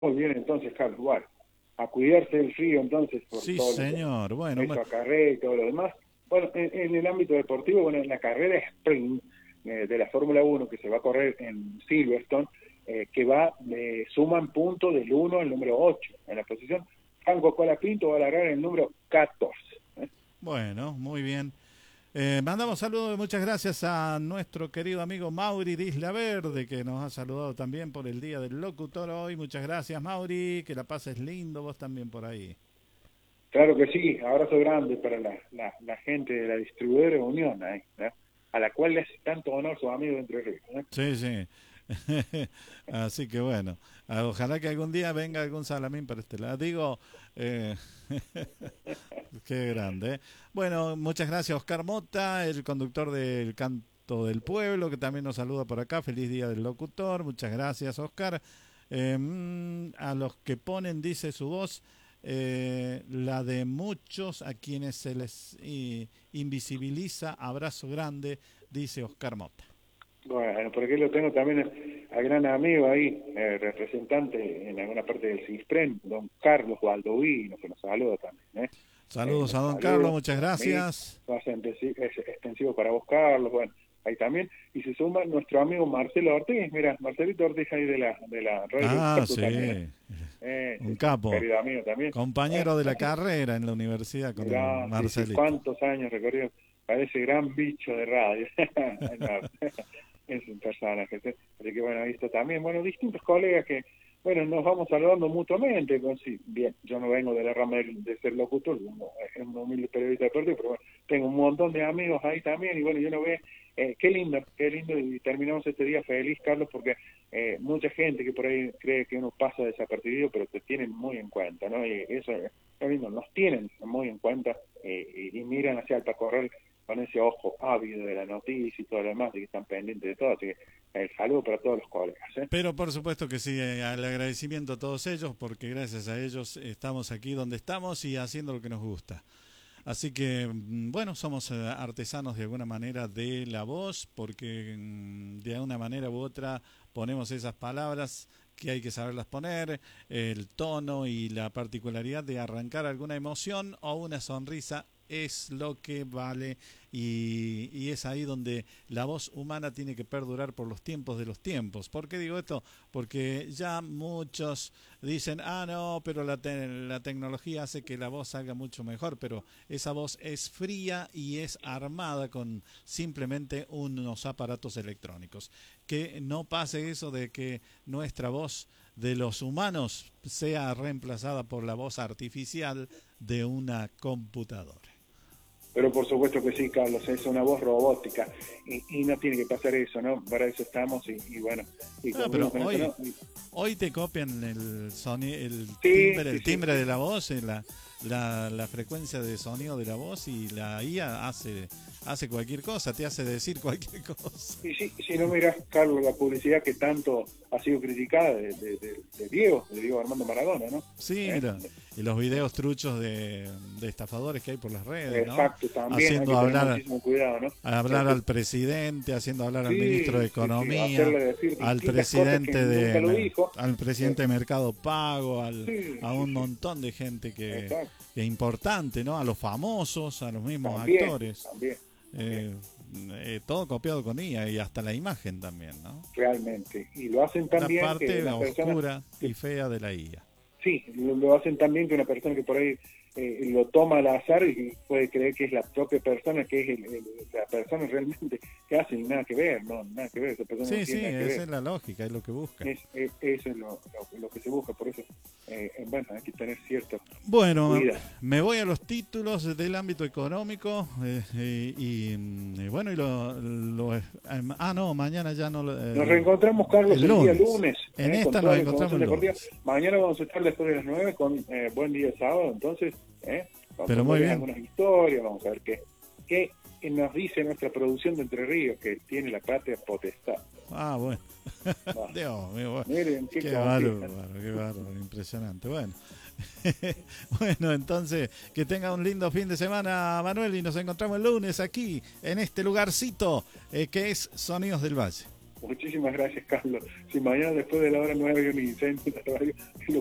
Muy bien, entonces, Carlos, bueno, a cuidarse del frío, entonces, por Sí, todo lo que señor. Bueno, eso acarrea y todo lo demás. Bueno, en el ámbito deportivo, bueno, en la carrera sprint de la Fórmula Uno que se va a correr en Silverstone, que suman puntos del 1 al número 8 en la posición. Franco Colapinto va a largar en el número 14. ¿eh? bueno, muy bien. Mandamos saludos, muchas gracias a nuestro querido amigo Mauri de Isla Verde, que nos ha saludado también por el Día del Locutor hoy. Muchas gracias, Mauri, que la pases lindo, vos también por ahí. Claro que sí, abrazo grande para la gente de la distribuidora Unión, a la cual le hace tanto honor su amigo de Entre Ríos. Sí, sí. Así que bueno, ojalá que algún día venga algún salamín para este lado. Digo, eh, qué grande. Bueno, muchas gracias, Oscar Mota, el conductor del Canto del Pueblo, que también nos saluda por acá. Feliz Día del Locutor. Muchas gracias, Oscar. A los que ponen, dice su voz, la de muchos a quienes se les invisibiliza. Abrazo grande, dice Oscar Mota. Bueno, por aquí lo tengo también al gran amigo ahí, representante en alguna parte del CISPREN, don Carlos Baldovino, que nos saluda también. Saludos a Nos don Carlos, saluda muchas a mí, gracias. va a ser extensivo para vos, Carlos, bueno, ahí también. Y se suma nuestro amigo Marcelo Ortiz, mira, Marcelito Ortiz ahí de la Radio del Ah, Puerto también. sí, un Sí, capo. querido amigo también. Compañero de la carrera en la universidad con el Mirá, sí, Marcelito. cuántos años recorrido para ese gran bicho de radio. Es un personaje. ¿Sí? Así que bueno, visto también, bueno, distintos colegas que, bueno, nos vamos saludando mutuamente. Bueno, sí, bien, yo no vengo de la rama de ser locutor, es un humilde periodista deportivo, pero bueno, tengo un montón de amigos ahí también, y bueno, yo no veo, qué lindo, y terminamos este día feliz, Carlos, porque mucha gente que por ahí cree que uno pasa desapercibido, pero te tienen muy en cuenta, ¿no? Y eso es lindo, nos tienen muy en cuenta, y miran hacia el correr con ese ojo ávido de la noticia y todo lo demás, y que están pendientes de todo, así que el saludo para todos los colegas. Pero por supuesto que sí, el agradecimiento a todos ellos, porque gracias a ellos estamos aquí donde estamos y haciendo lo que nos gusta. Así que, bueno, somos artesanos de alguna manera de la voz, porque de una manera u otra ponemos esas palabras que hay que saberlas poner, el tono y la particularidad de arrancar alguna emoción o una sonrisa es lo que vale y es ahí donde la voz humana tiene que perdurar por los tiempos de los tiempos. ¿Por qué digo esto? Porque ya muchos dicen, no, pero la tecnología hace que la voz salga mucho mejor, pero esa voz es fría y es armada con simplemente unos aparatos electrónicos. Que no pase eso de que nuestra voz de los humanos sea reemplazada por la voz artificial de una computadora. Pero por supuesto que sí, Carlos, es una voz robótica y no tiene que pasar eso, ¿no? Para eso estamos y bueno. Y No, pero con hoy, eso, ¿no? hoy te copian el sonido, Sí, el sí, sí, timbre sí. de la voz, la frecuencia de sonido de la voz y la IA hace cualquier cosa, te hace decir cualquier cosa. Y si no miras, Carlos, la publicidad que tanto ha sido criticada de Diego Armando Maradona, ¿no? Sí, ¿Eh? mira, y los videos truchos de estafadores que hay por las redes, ¿no? Exacto, también hay Haciendo que tener hablar muchísimo cuidado, ¿no? hablar al presidente, haciendo hablar al ministro de Sí, sí, sí, Economía, hacerle decir al distintas cosas que presidente nunca lo dijo. al presidente de Mercado Pago, Sí, a sí, un sí, montón de gente exacto. que es importante, ¿no? A los famosos, a los mismos También, actores. también, también. Eh, todo copiado con IA y hasta la imagen también, ¿no? Realmente. Y lo hacen La también que parte una persona, oscura y fea de la IA. sí, lo hacen también que una persona que por ahí lo toma al azar y puede creer que es la propia persona, que es la persona realmente que hace y nada que ver, no, nada que ver, esa persona no Sí, sí, tiene nada que esa ver. es la lógica, es lo que buscan. Eso es lo que se busca, por eso, bueno, hay que tener cierto Bueno, cuidado. me voy a los títulos del ámbito económico bueno, no, mañana ya no. Nos reencontramos, Carlos, El el día lunes. lunes, En con esta toda nos la encontramos información el deportiva. lunes. Mañana vamos a estar después de las 9 con Buen Día Sábado, entonces, Pero muy bien. algunas historias, vamos a ver qué nos dice nuestra producción de Entre Ríos, que tiene la patria potestad. Ah, bueno. Bueno, Dios mío, bueno. miren, Qué bárbaro, qué bárbaro, impresionante. Bueno. Bueno, entonces, que tenga un lindo fin de semana, Manuel, y nos encontramos el lunes aquí, en este lugarcito que es Sonidos del Valle. Muchísimas gracias, Carlos. Si mañana después de la hora 9 hay un incendio en la radio,